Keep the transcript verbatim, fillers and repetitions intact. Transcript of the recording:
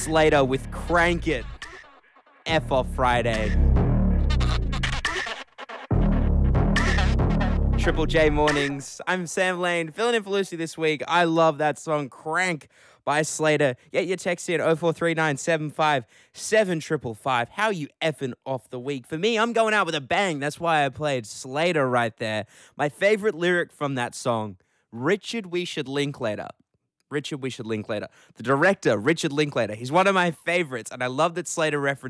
Slater with Crank It. F off Friday. Triple J Mornings. I'm Sam Lane, filling in for Lucy this week. I love that song, Crank by Slater. Get your text in oh four three nine seven five seven five five five. How you effing off the week? For me, I'm going out with a bang. That's why I played Slater right there. My favorite lyric from that song, Richard, we should link later. Richard, we should link later. The director, Richard Linklater. He's one of my favorites, and I love that Slater reference